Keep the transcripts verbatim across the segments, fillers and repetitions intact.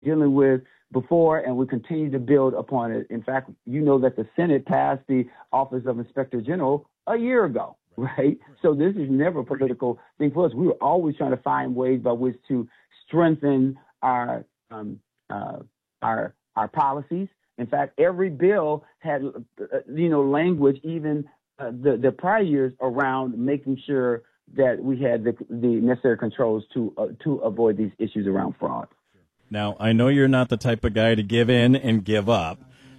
dealing with before, and we continue to build upon it. In fact, you know that the Senate passed the Office of Inspector General a year ago, right? So this is never a political thing for us. We were always trying to find ways by which to strengthen our um, uh, our our policies. In fact, every bill had, uh, you know, language, even uh, the the prior years, around making sure that we had the, the necessary controls to uh, to avoid these issues around fraud. Now, I know you're not the type of guy to give in and give up,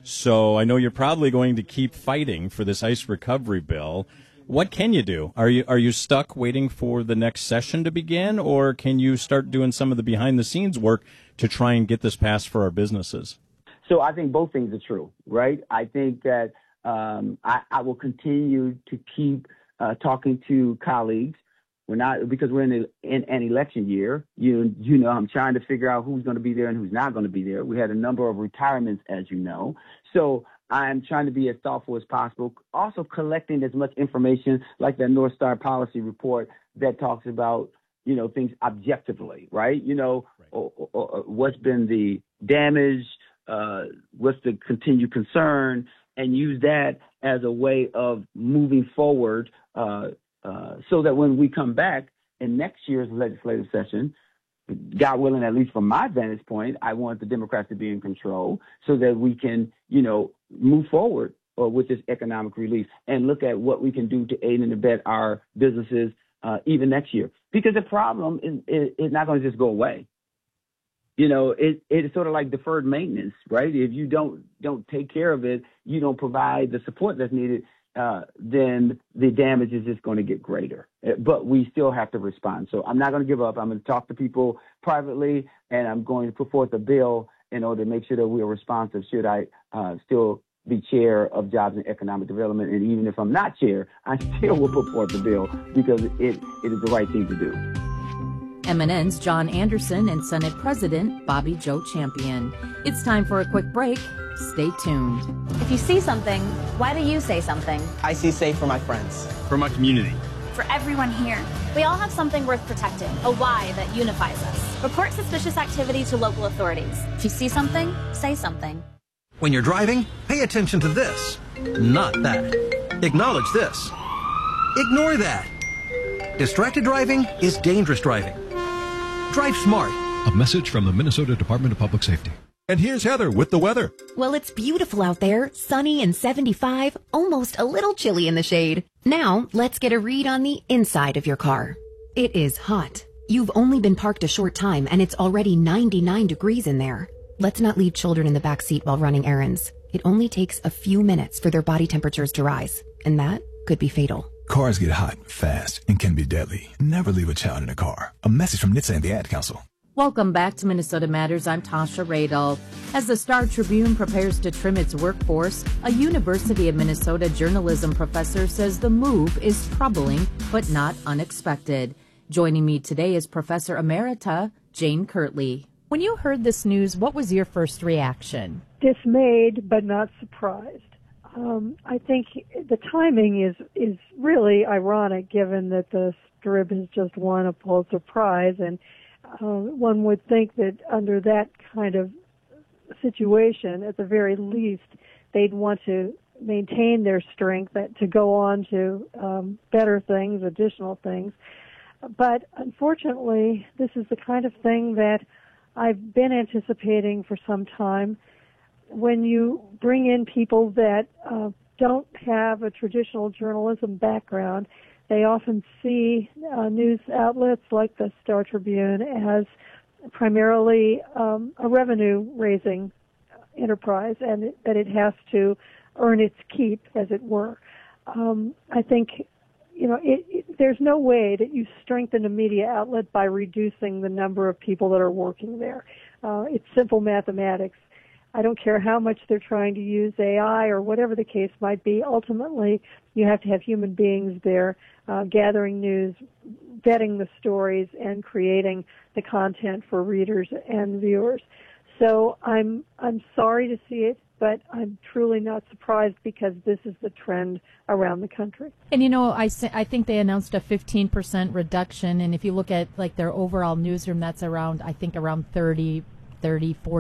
so I know you're probably going to keep fighting for this ICE recovery bill. What can you do? Are you are you stuck waiting for the next session to begin, or can you start doing some of the behind-the-scenes work to try and get this passed for our businesses? So I think both things are true, right? I think that um, I, I will continue to keep uh, talking to colleagues. We're not, because we're in, a, in an election year. You you know, I'm trying to figure out who's going to be there and who's not going to be there. We had a number of retirements, as you know. So I'm trying to be as thoughtful as possible. Also collecting as much information, like that North Star policy report that talks about, you know, things objectively, right? You know, right. Or, or, or what's been the damage, uh, what's the continued concern, and use that as a way of moving forward. Uh, Uh, so that when we come back in next year's legislative session, God willing, at least from my vantage point, I want the Democrats to be in control so that we can, you know, move forward uh, with this economic relief and look at what we can do to aid and abet our businesses uh, even next year. Because the problem is, is, is not going to just go away. You know, it, it's sort of like deferred maintenance, right? If you don't don't take care of it, you don't provide the support that's needed, Uh, then the damage is just going to get greater. But we still have to respond. So I'm not going to give up. I'm going to talk to people privately, and I'm going to put forth a bill in order to make sure that we are responsive should I uh, still be chair of Jobs and Economic Development. And even if I'm not chair, I still will put forth the bill because it, it is the right thing to do. M N N's John Anderson and Senate President Bobby Joe Champion. It's time for a quick break. Stay tuned. If you see something, why do you say something? I see safe for my friends. For my community. For everyone here. We all have something worth protecting, a why that unifies us. Report suspicious activity to local authorities. If you see something, say something. When you're driving, pay attention to this, not that. Acknowledge this. Ignore that. Distracted driving is dangerous driving. Drive smart. A message from the Minnesota Department of Public Safety. And here's Heather with the weather. Well, it's beautiful out there, sunny and seventy-five, almost a little chilly in the shade. Now, let's get a read on the inside of your car. It is hot. You've only been parked a short time and it's already ninety-nine degrees in there. Let's not leave children in the back seat while running errands. It only takes a few minutes for their body temperatures to rise, and that could be fatal. Cars get hot fast and can be deadly. Never leave a child in a car. A message from N H T S A and the Ad Council. Welcome back to Minnesota Matters. I'm Tasha Radel. As the Star Tribune prepares to trim its workforce, a University of Minnesota journalism professor says the move is troubling but not unexpected. Joining me today is Professor Emerita Jane Kirtley. When you heard this news, what was your first reaction? Dismayed but not surprised. Um, I think the timing is, is really ironic given that the Strib has just won a Pulitzer Prize, and Uh, one would think that under that kind of situation, at the very least, they'd want to maintain their strength, that, to go on to um, better things, additional things. But unfortunately, this is the kind of thing that I've been anticipating for some time. When you bring in people that uh, don't have a traditional journalism background, they often see uh, news outlets like the Star Tribune as primarily um, a revenue-raising enterprise, and it, that it has to earn its keep, as it were. Um, I think, you know, it, it, there's no way that you strengthen a media outlet by reducing the number of people that are working there. Uh, it's simple mathematics. I don't care how much they're trying to use A I or whatever the case might be. Ultimately, you have to have human beings there uh, gathering news, vetting the stories, and creating the content for readers and viewers. So I'm I'm sorry to see it, but I'm truly not surprised because this is the trend around the country. And, you know, I, I think they announced a fifteen percent reduction, and if you look at, like, their overall newsroom, that's around, I think, around thirty thirty, forty